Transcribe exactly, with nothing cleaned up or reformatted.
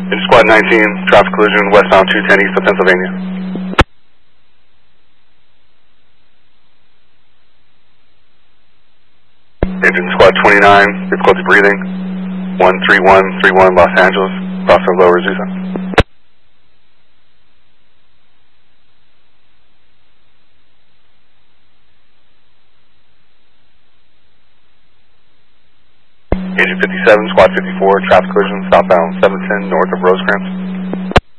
Engine Squad nineteen, traffic collision westbound two ten east of Pennsylvania. Engine Squad twenty-nine, difficulty breathing, one three one three one Los Angeles, crossing Lower Azusa. Engine fifty-seven, Squad fifty-four, traffic collision southbound seven ten north of Rosecrans.